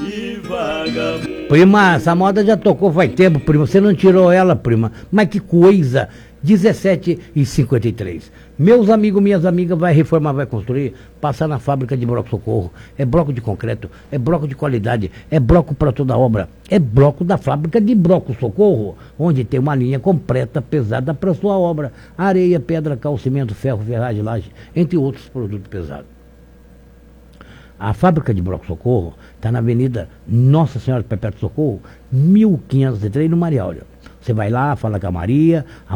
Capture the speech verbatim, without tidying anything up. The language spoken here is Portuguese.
Prima, essa moda já tocou faz tempo, prima. Você não tirou ela, prima. Mas que coisa. dezessete e cinquenta e três. Meus amigos, minhas amigas, vai reformar, vai construir, passar na fábrica de bloco socorro. É bloco de concreto, é bloco de qualidade, é bloco para toda obra. É bloco da fábrica de bloco socorro, onde tem uma linha completa, pesada para sua obra. Areia, pedra, cal, cimento, ferro, ferragem, laje, entre outros produtos pesados. A fábrica de bloco socorro está na Avenida Nossa Senhora do Perpétuo Socorro, mil quinhentos e três, no Maria Áurea. Você vai lá, fala com a Maria. A